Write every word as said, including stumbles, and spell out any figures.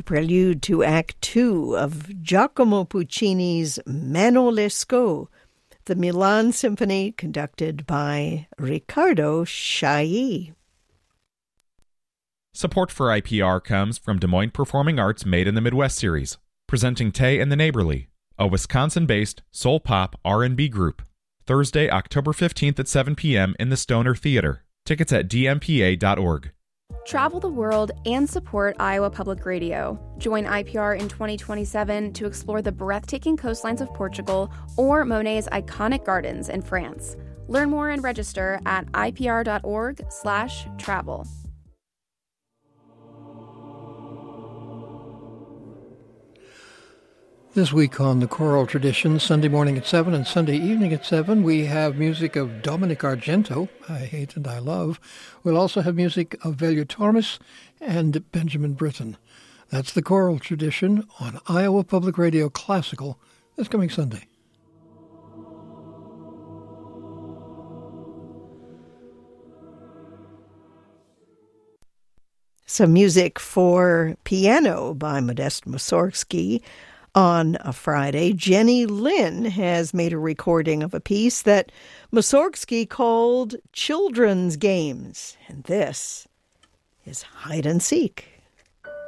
prelude to Act Two of Giacomo Puccini's Mano Lescaut, the Milan Symphony conducted by Riccardo Chailly. Support for I P R comes from Des Moines Performing Arts Made in the Midwest series, presenting Tay and the Neighborly, a Wisconsin-based soul pop R and B group. Thursday, October fifteenth at seven p.m. in the Stoner Theater. Tickets at d m p a dot org. Travel the world and support Iowa Public Radio. Join I P R in twenty twenty-seven to explore the breathtaking coastlines of Portugal or Monet's iconic gardens in France. Learn more and register at i p r dot org slash travel. This week on The Choral Tradition, Sunday morning at seven and Sunday evening at seven, we have music of Dominic Argento, I Hate and I Love. We'll also have music of Velio Tormes and Benjamin Britten. That's The Choral Tradition on Iowa Public Radio Classical this coming Sunday. Some music for piano by Modest Mussorgsky. On a Friday, Jenny Lin has made a recording of a piece that Mussorgsky called Children's Games, and this is Hide and Seek.